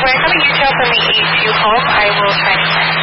we're going to use you from the E2 home. I will try to